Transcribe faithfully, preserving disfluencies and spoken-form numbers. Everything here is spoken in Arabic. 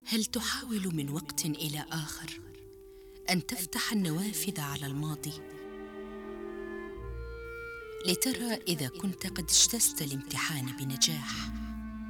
هل تحاول من وقت إلى آخر أن تفتح النوافذ على الماضي لترى إذا كنت قد اجتزت الامتحان بنجاح؟